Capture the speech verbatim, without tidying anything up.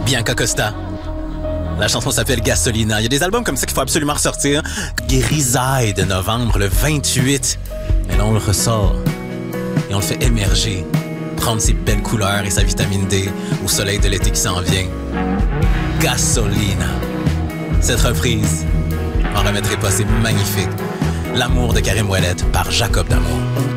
Bianca Costa. La chanson s'appelle Gasolina. Il y a des albums comme ça qu'il faut absolument ressortir. Grisaille de novembre, le vingt-huit. Et là, on le ressort. Et on le fait émerger. Prendre ses belles couleurs et sa vitamine D au soleil de l'été qui s'en vient. Gasolina. Cette reprise, en remettrai pas, c'est magnifique. L'amour de Karim Ouellet par Jacob D'Amour.